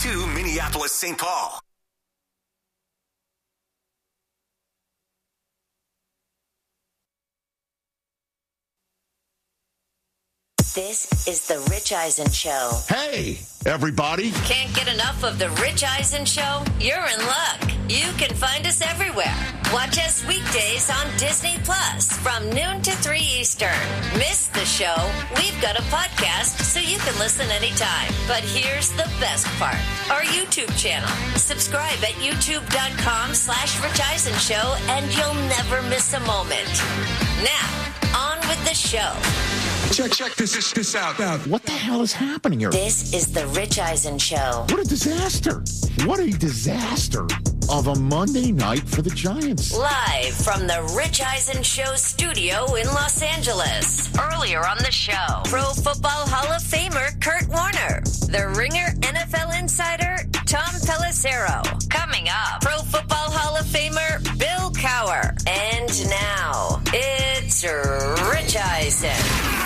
92.2 Minneapolis, St. Paul. This is the Rich Eisen Show. Hey, everybody. Can't get enough of the Rich Eisen Show? You're in luck. You can find us everywhere. Watch us weekdays on Disney Plus from noon to 3 Eastern. Miss the show? We've got a podcast so you can listen anytime. But here's the best part. Our YouTube channel. Subscribe at youtube.com/Rich Eisen Show and you'll never miss a moment. Now, on with the show. Check this out. What the hell is happening here? This is the Rich Eisen Show. What a disaster. What a disaster of a Monday night for the Giants. Live from the Rich Eisen Show studio in Los Angeles. Earlier on the show, Pro Football Hall of Famer Kurt Warner. The Ringer NFL insider Tom Pelissero. Coming up, Pro Football Hall of Famer Bill Cowher. And now, it's Rich Eisen.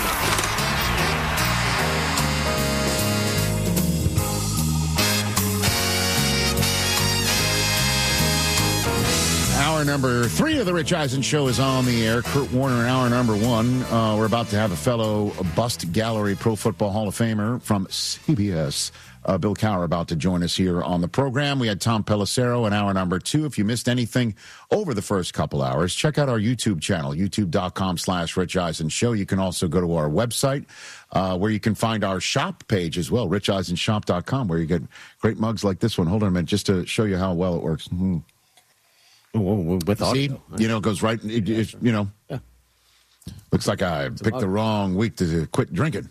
Hour number 3 of the Rich Eisen Show is on the air. Kurt Warner in hour number 1. We're about to have a fellow Bust Gallery Pro Football Hall of Famer from CBS, Bill Cowher, about to join us here on the program. We had Tom Pelissero in hour number 2. If you missed anything over the first couple hours, check out our YouTube channel, youtube.com/Rich Eisen Show. You can also go to our website where you can find our shop page as well, richeisenshop.com, where you get great mugs like this one. Hold on a minute, just to show you how well it works. With audio. See, it goes right, looks like I picked the wrong week to quit drinking.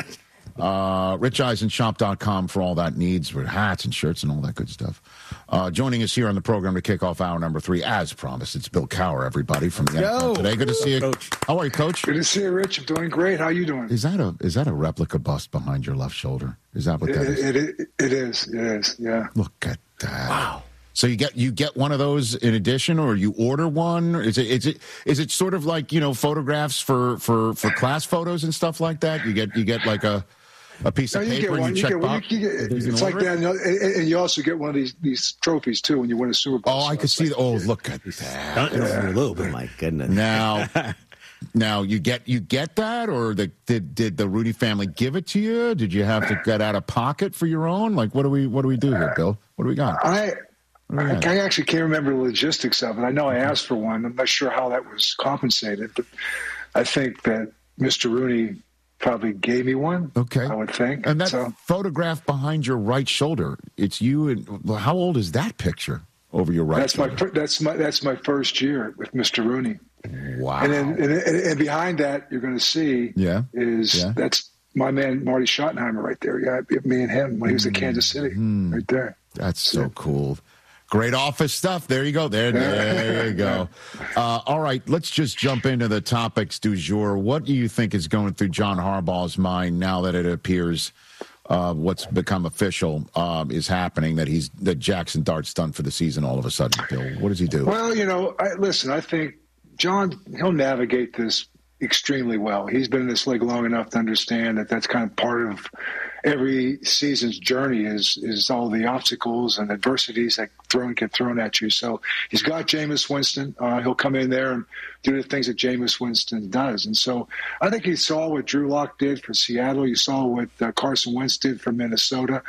richeisenshop.com for all that needs, for hats and shirts and all that good stuff. Joining us here on the program to kick off hour number 3, as promised, it's Bill Cowher, everybody, from the NFL Today. Good to see you, Coach. How are you, Coach? Good to see you, Rich. I'm doing great. How are you doing? Is that a replica bust behind your left shoulder? Is that what that is? It is. Yeah. Look at that. Wow. So you get one of those in addition, or you order one? Is it sort of like, photographs for class photos and stuff like that? You get like a piece of paper and you check box. It's like that, and you also get one of these trophies too when you win a Super Bowl. Oh, I could see. Look at that! A little bit, my goodness. Now you get that, or did the Rooney family give it to you? Did you have to get out of pocket for your own? Like, what do we do here, Bill? What do we got? I actually can't remember the logistics of it. I know I asked for one. I'm not sure how that was compensated, but I think that Mr. Rooney probably gave me one. Okay, I would think. And that photograph behind your right shoulder, it's you. And how old is that picture over your right shoulder? That's my first year with Mr. Rooney. Wow. And behind that, you're going to see that's my man Marty Schottenheimer right there. Yeah, me and him when he was at Kansas City, right there. That's so cool. Great office stuff. There you go. There you go. All right, let's just jump into the topics du jour. What do you think is going through John Harbaugh's mind now that it appears what's become official is happening, that Jackson Dart's done for the season all of a sudden, Bill? What does he do? Well, I think John, he'll navigate this extremely well. He's been in this league long enough to understand that that's kind of part of every season's journey is all the obstacles and adversities that get thrown at you. So he's got Jameis Winston. He'll come in there and do the things that Jameis Winston does. And so I think you saw what Drew Lock did for Seattle. You saw what Carson Wentz did for Minnesota.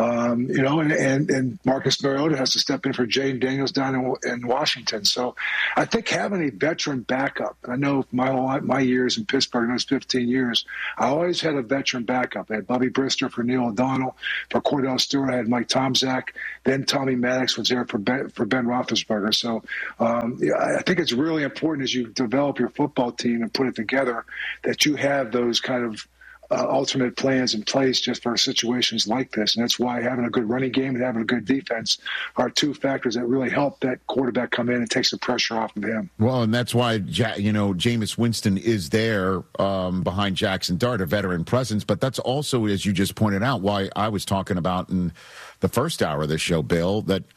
And Marcus Mariota has to step in for Jaden Daniels down in Washington. So I think having a veteran backup, and I know my years in Pittsburgh, those 15 years, I always had a veteran backup. I had Bobby Brister for Neil O'Donnell. For Cordell Stewart, I had Mike Tomczak. Then Tommy Maddox was there for Ben Roethlisberger. So I think it's really important as you develop your football team and put it together that you have those kind of alternate plans in place just for situations like this. And that's why having a good running game and having a good defense are two factors that really help that quarterback come in and takes the pressure off of him. Well, and that's why, Jameis Winston is there behind Jackson Dart, a veteran presence. But that's also, as you just pointed out, why I was talking about in the first hour of the show, Bill, that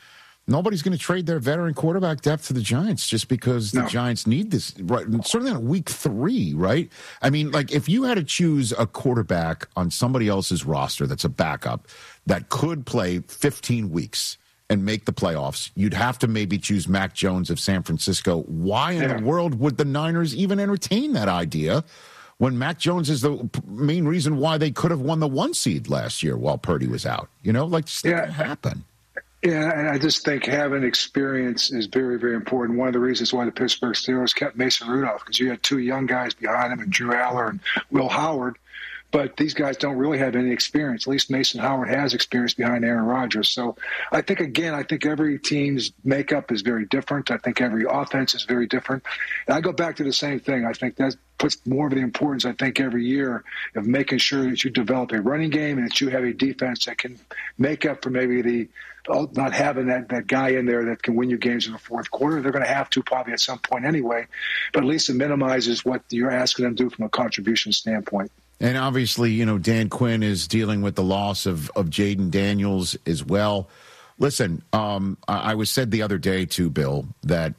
Nobody's going to trade their veteran quarterback depth to the Giants just because the Giants need this. Right, certainly on week 3, right? I mean, like if you had to choose a quarterback on somebody else's roster that's a backup that could play 15 weeks and make the playoffs, you'd have to maybe choose Mac Jones of San Francisco. Why in the world would the Niners even entertain that idea when Mac Jones is the main reason why they could have won the 1 seed last year while Purdy was out? You know, like, it's not going to happen. Yeah, and I just think having experience is very, very important. One of the reasons why the Pittsburgh Steelers kept Mason Rudolph, because you had 2 young guys behind him, and Drew Aller and Will Howard, but these guys don't really have any experience. At least Mason Howard has experience behind Aaron Rodgers. So I think every team's makeup is very different. I think every offense is very different. And I go back to the same thing. I think that puts more of the importance, I think, every year of making sure that you develop a running game and that you have a defense that can make up for maybe not having that guy in there that can win you games in the fourth quarter. They're going to have to probably at some point anyway, but at least it minimizes what you're asking them to do from a contribution standpoint. And obviously, you know, Dan Quinn is dealing with the loss of Jaden Daniels as well. Listen, I was said the other day too, Bill, that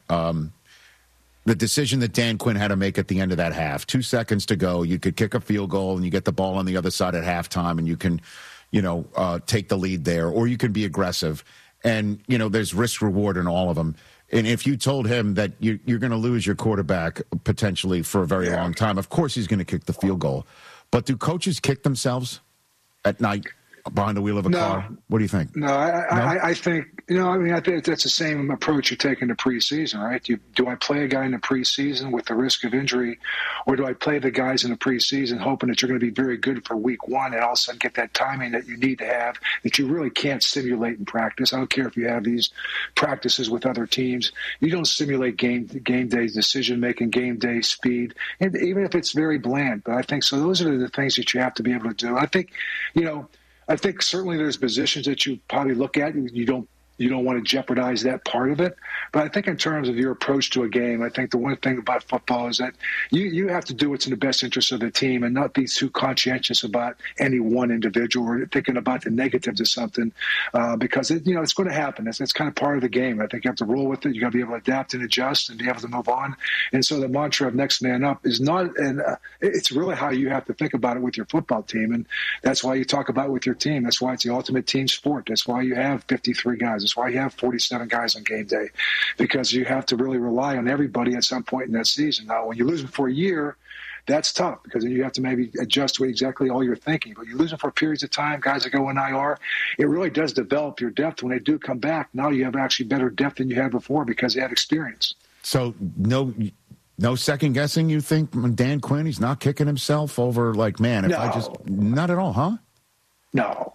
the decision that Dan Quinn had to make at the end of that half, 2 seconds to go, you could kick a field goal and you get the ball on the other side at halftime and you can, you know, take the lead there, or you can be aggressive. And, you know, there's risk reward in all of them. And if you told him that you're going to lose your quarterback potentially for a very long time, of course he's going to kick the field goal. But do coaches kick themselves at night behind the wheel of a car? What do you think? No, I think, I think that's the same approach you take in the preseason, right? Do I play a guy in the preseason with the risk of injury, or do I play the guys in the preseason hoping that you're going to be very good for week 1 and all of a sudden get that timing that you need to have that you really can't simulate in practice? I don't care if you have these practices with other teams. You don't simulate game day decision-making, game day speed, and even if it's very bland. But I think so those are the things that you have to be able to do. I think, I think certainly there's positions that you probably look at. You don't want to jeopardize that part of it. But I think in terms of your approach to a game, I think the one thing about football is that you have to do what's in the best interest of the team and not be too conscientious about any one individual or thinking about the negatives of something because it's going to happen. It's kind of part of the game. I think you have to roll with it. You got to be able to adapt and adjust and be able to move on. And so the mantra of next man up is not, and it's really how you have to think about it with your football team. And that's why you talk about it with your team. That's why it's the ultimate team sport. That's why you have 53 guys. That's why you have 47 guys on game day, because you have to really rely on everybody at some point in that season. Now, when you lose them for a year, that's tough because then you have to maybe adjust to exactly all you're thinking. But you lose them for periods of time, guys that go in IR, it really does develop your depth. When they do come back, now you have actually better depth than you had before because you had experience. So no second guessing, you think, Dan Quinn, he's not kicking himself over not at all, huh? No,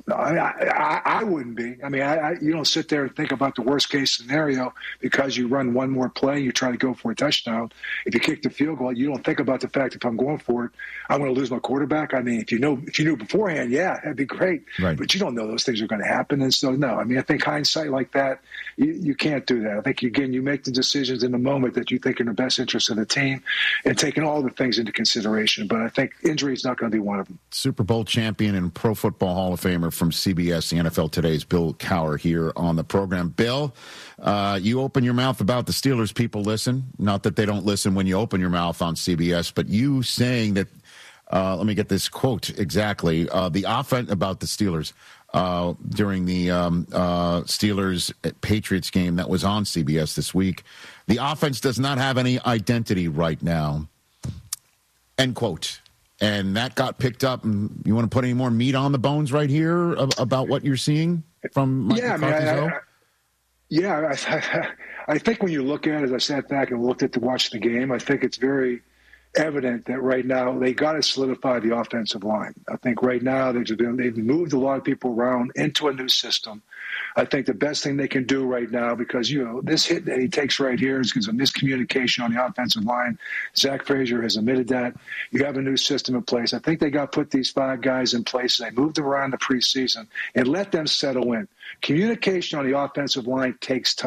I wouldn't be. I mean, you don't sit there and think about the worst case scenario because you run one more play, you try to go for a touchdown. If you kick the field goal, you don't think about the fact if I'm going for it, I'm going to lose my quarterback. I mean, if you knew beforehand, yeah, that'd be great. Right. But you don't know those things are going to happen, and so no. I mean, I think hindsight like that, you can't do that. I think again, you make the decisions in the moment that you think are in the best interest of the team, and taking all the things into consideration. But I think injury is not going to be one of them. Super Bowl champion and Pro Football Hall of Famer from CBS, the NFL Today's Bill Cowher here on the program. Bill, you open your mouth about the Steelers, people listen. Not that they don't listen when you open your mouth on CBS, but you saying that, let me get this quote exactly, the offense about the Steelers during the Steelers-Patriots game that was on CBS this week. The offense does not have any identity right now, end quote. And that got picked up. And you want to put any more meat on the bones right here about what you're seeing from Mike McCarthy's? I think when you look at it, as I sat back and watched the game, I think it's very evident that right now they got to solidify the offensive line. I think right now they've moved a lot of people around into a new system. I think the best thing they can do right now, because, this hit that he takes right here is because of miscommunication on the offensive line. Zach Frazier has admitted that. You have a new system in place. I think they got to put these 5 guys in place, and they moved them around the preseason and let them settle in. Communication on the offensive line takes time.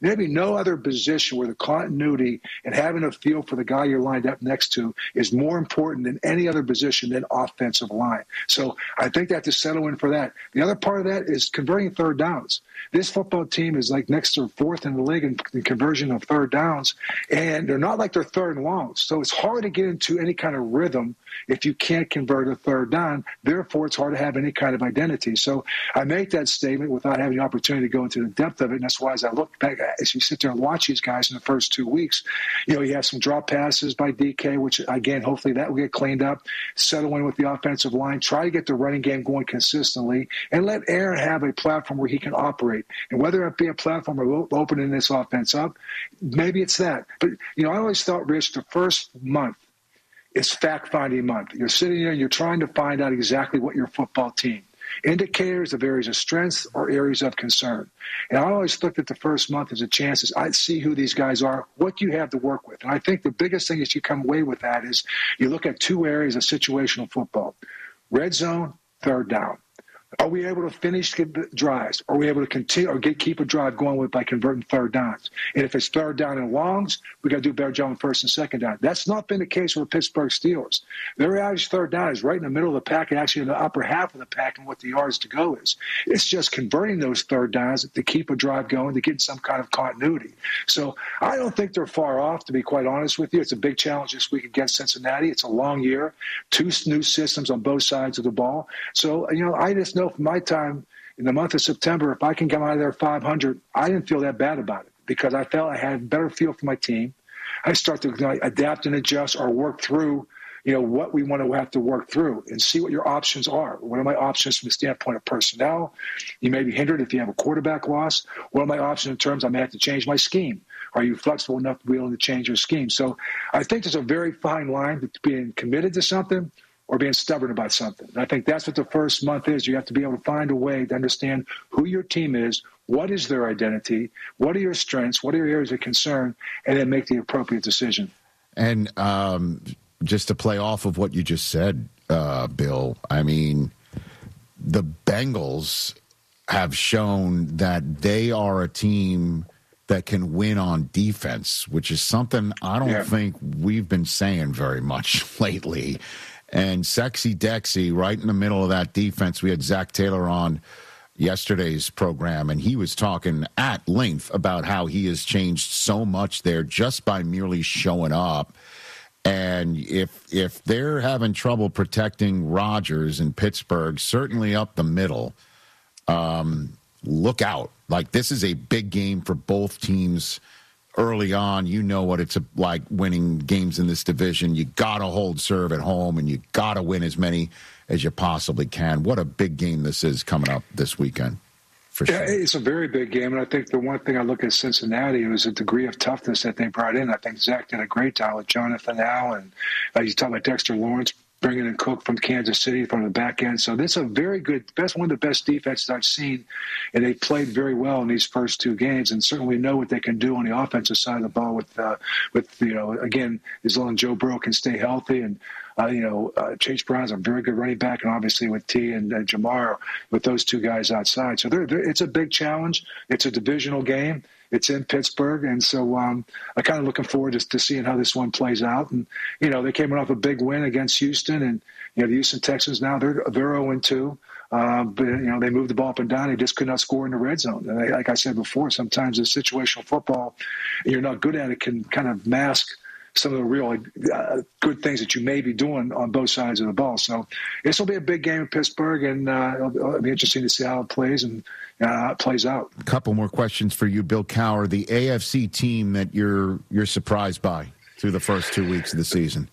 maybe no other position where the continuity and having a feel for the guy you're lined up next to is more important than any other position than offensive line. So I think they have to settle in for that. The other part of that is converting third downs. This football team is like next or fourth in the league in conversion of third downs, and they're not like they're third and long. So it's hard to get into any kind of rhythm if you can't convert a third down. Therefore, it's hard to have any kind of identity. So I make that statement without having the opportunity to go into the depth of it. And that's why as I look back, as you sit there and watch these guys in the first 2 weeks, you have some drop passes by DK, which, again, hopefully that will get cleaned up, settle in with the offensive line, try to get the running game going consistently, and let Aaron have a platform where he can operate. And whether it be a platform or opening this offense up, maybe it's that. But, I always thought, Rich, the first month is fact-finding month. You're sitting there and you're trying to find out exactly what your football team, indicators of areas of strength or areas of concern. And I always looked at the first month as a chance as I'd see who these guys are, what you have to work with. And I think the biggest thing is you come away with that is you look at two areas of situational football: red zone, third down. Are we able to finish drives? Are we able to continue or keep a drive going by converting third downs? And if it's third down and longs, we got to do a better job on first and second down. That's not been the case with the Pittsburgh Steelers. Their average third down is right in the middle of the pack and actually in the upper half of the pack and what the yards to go is. It's just converting those third downs to keep a drive going, to get some kind of continuity. So I don't think they're far off, to be quite honest with you. It's a big challenge this week against Cincinnati. It's a long year, two new systems on both sides of the ball. So, I just know from my time in the month of September, if I can come out of there 500, I didn't feel that bad about it because I felt I had a better feel for my team. I start to adapt and adjust or work through, what we want to have to work through and see what your options are. What are my options from the standpoint of personnel? You may be hindered if you have a quarterback loss. What are my options in terms I may have to change my scheme? Are you flexible enough to be able to change your scheme? So I think there's a very fine line between being committed to something or being stubborn about something. And I think that's what the first month is. You have to be able to find a way to understand who your team is, what is their identity, what are your strengths, what are your areas of concern, and then make the appropriate decision. And just to play off of what you just said, Bill, I mean, the Bengals have shown that they are a team that can win on defense, which is something I don't think we've been saying very much lately. And Sexy Dexy, right in the middle of that defense, we had Zach Taylor on yesterday's program, and he was talking at length about how he has changed so much there just by merely showing up. And if they're having trouble protecting Rodgers in Pittsburgh, certainly up the middle, look out. Like, this is a big game for both teams early on. You know what it's like winning games in this division. You got to hold serve at home, and you got to win as many as you possibly can. What a big game this is coming up this weekend. For sure. Yeah, it's a very big game, and I think the one thing I look at Cincinnati was the degree of toughness that they brought in. I think Zach did a great job with Jonathan Allen. You talk about Dexter Lawrence bringing in Cook from Kansas City from the back end. So this is a very good, one of the best defenses I've seen, and they played very well in these first two games. And certainly know what they can do on the offensive side of the ball with again, as long as Joe Burrow can stay healthy and. Chase Brown's a very good running back, and obviously with T and Jamar, with those two guys outside. So it's a big challenge. It's a divisional game. It's in Pittsburgh, and so I'm kind of looking forward to seeing how this one plays out. And they came off a big win against Houston, and the Houston Texans now they're 0-2. But they moved the ball up and down. They just could not score in the red zone. And like I said before, sometimes the situational football, you're not good at it, can kind of mask some of the real good things that you may be doing on both sides of the ball. So this will be a big game in Pittsburgh, and it'll be interesting to see how it plays and it plays out. A couple more questions for you, Bill Cowher. The AFC team that you're surprised by through the first 2 weeks of the season.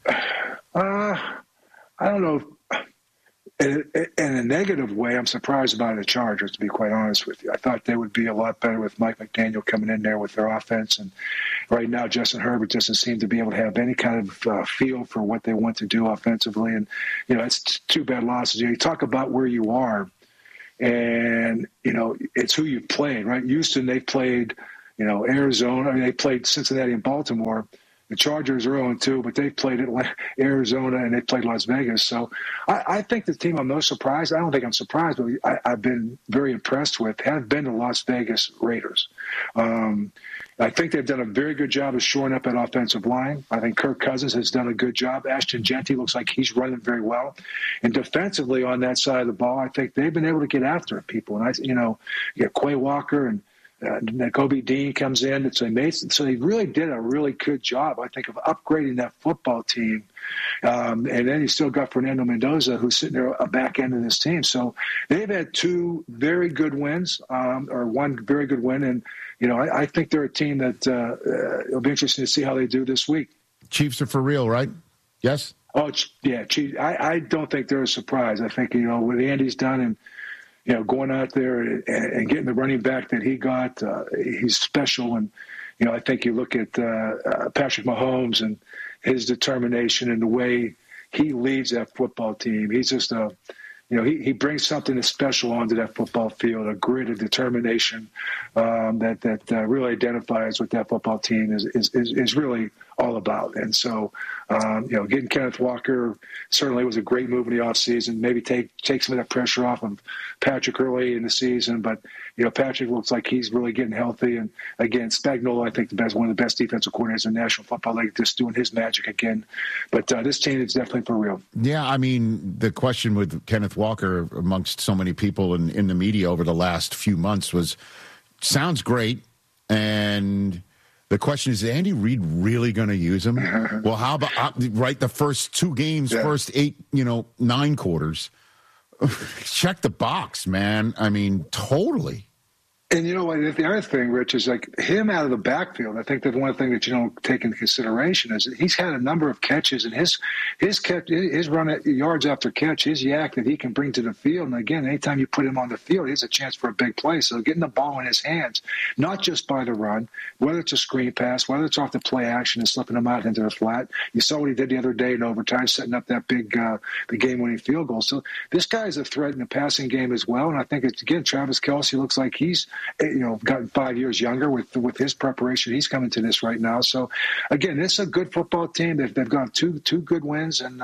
I don't know. In a negative way, I'm surprised by the Chargers, to be quite honest with you. I thought they would be a lot better with Mike McDaniel coming in there with their offense. And right now, Justin Herbert doesn't seem to be able to have any kind of feel for what they want to do offensively. And, it's two bad losses. You talk about where you are, and, it's who you've played, right? Houston, they played, Arizona. I mean, they played Cincinnati and Baltimore. The Chargers are 0-2, but they played Arizona and they played Las Vegas. So I think the team I'm most surprised, I don't think I'm surprised, but I've been very impressed with, have been the Las Vegas Raiders. I think they've done a very good job of shoring up that offensive line. I think Kirk Cousins has done a good job. Ashton Genty looks like he's running very well. And defensively on that side of the ball, I think they've been able to get after people. And you get Quay Walker and Kobe Dean comes in. So they really did a really good job, I think, of upgrading that football team. And then you still got Fernando Mendoza, who's sitting there a back end of this team. So they've had two very good wins, or one very good win. And, I think they're a team that it'll be interesting to see how they do this week. Chiefs are for real, right? Yes? Oh, yeah. Chiefs. I don't think they're a surprise. I think, what Andy's done and, going out there and getting the running back that he got, he's special. And, I think you look at Patrick Mahomes and his determination and the way he leads that football team. He's just he brings something special onto that football field, a grit, a determination that really identifies what that football team is really all about. And so, getting Kenneth Walker certainly was a great move in the offseason. Maybe take some of that pressure off of Patrick early in the season. But, Patrick looks like he's really getting healthy. And, again, Spagnuolo, I think, one of the best defensive coordinators in the National Football League, just doing his magic again. But this team is definitely for real. Yeah, I mean, the question with Kenneth Walker amongst so many people in the media over the last few months sounds great. And the question is Andy Reid really going to use him? Well, how about the first two games, first 8, 9 quarters? Check the box, man. I mean, totally. And you know what? The other thing, Rich, is like him out of the backfield. I think that one thing that you don't take into consideration is that he's had a number of catches, and his run at yards after catch, his yak that he can bring to the field. And again, anytime you put him on the field, he has a chance for a big play. So getting the ball in his hands, not just by the run, whether it's a screen pass, whether it's off the play action and slipping him out into the flat. You saw what he did the other day in overtime, setting up that big the game-winning field goal. So this guy is a threat in the passing game as well. And I think again, Travis Kelce looks like he's gotten 5 years younger with his preparation. He's coming to this right now. So, again, this is a good football team. They've got two good wins, and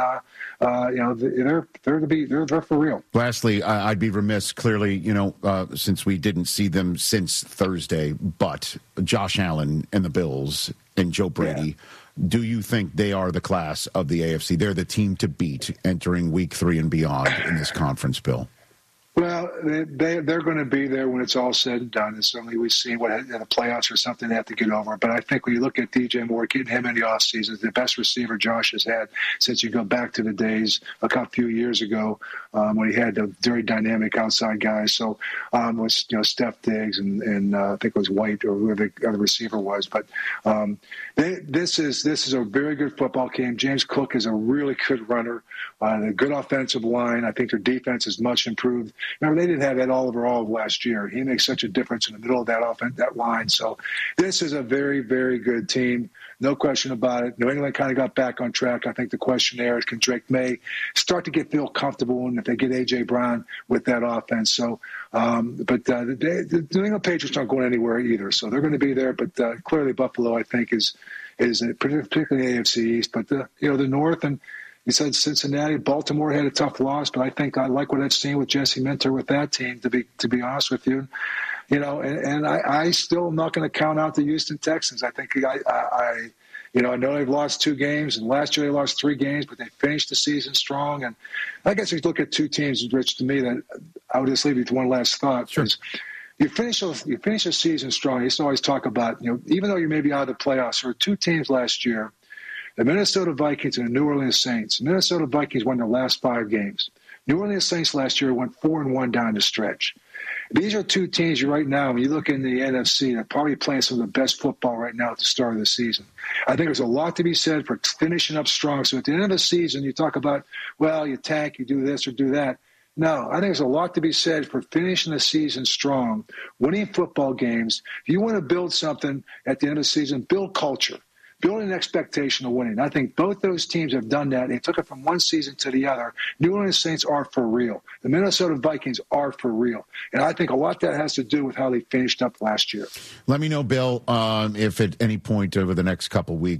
they're for real. Lastly, I'd be remiss, clearly, since we didn't see them since Thursday, but Josh Allen and the Bills and Joe Brady. Yeah. Do you think they are the class of the AFC? They're the team to beat entering Week 3 and beyond in this conference, Bill? Well, they're going to be there when it's all said and done. And certainly we've seen what in the playoffs or something they have to get over. But I think when you look at DJ Moore, getting him in the offseason, the best receiver Josh has had since you go back to the days a few years ago when he had the very dynamic outside guys. So was Steph Diggs and I think it was White or whoever the other receiver was. But this is a very good football game. James Cook is a really good runner, a good offensive line. I think their defense is much improved. Remember, they didn't have Ed Oliver all of last year. He makes such a difference in the middle of that line. So this is a very, very good team. No question about it. New England kind of got back on track. I think the question there is, can Drake May start to feel comfortable and if they get A.J. Brown with that offense? So, but the New England Patriots aren't going anywhere either. So they're going to be there. But clearly Buffalo, I think, is particularly AFC East. But, the North and you said Cincinnati, Baltimore had a tough loss, but I think I like what I've seen with Jesse Minter with that team, to be honest with you. And I still am not going to count out the Houston Texans. I think I know they've lost 2 games, and last year they lost 3 games, but they finished the season strong. And I guess if you look at 2 teams, Rich, to me, that I would just leave you with one last thought. Sure. You finish the season strong. You used to always talk about, even though you may be out of the playoffs, there were 2 teams last year, the Minnesota Vikings and the New Orleans Saints. The Minnesota Vikings won their last 5 games. New Orleans Saints last year went 4-1 down the stretch. These are 2 teams right now, when you look in the NFC, they're probably playing some of the best football right now at the start of the season. I think there's a lot to be said for finishing up strong. So at the end of the season, you talk about, well, you tank, you do this or do that. No, I think there's a lot to be said for finishing the season strong, winning football games. If you want to build something at the end of the season, build culture. Building an expectation of winning. I think both those teams have done that. They took it from one season to the other. New Orleans Saints are for real. The Minnesota Vikings are for real. And I think a lot of that has to do with how they finished up last year. Let me know, Bill, if at any point over the next couple weeks,